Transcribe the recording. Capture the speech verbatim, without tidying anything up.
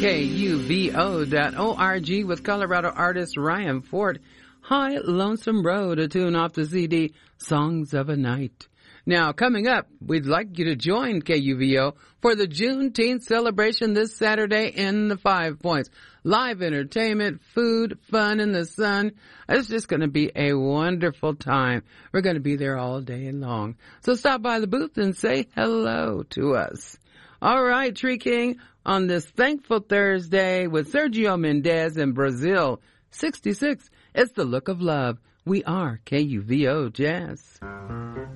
K U V O dot org with Colorado artist Ryan Ford. High Lonesome Road, a tune off the C D Songs of a Night. Now, coming up, we'd like you to join K U V O for the Juneteenth celebration this Saturday in the Five Points. Live entertainment, food, fun in the sun. It's just going to be a wonderful time. We're going to be there all day long. So stop by the booth and say hello to us. All right, Tree King, on this thankful Thursday with Sergio Mendez in Brazil, sixty-six. It's the look of love. We are K U V O Jazz.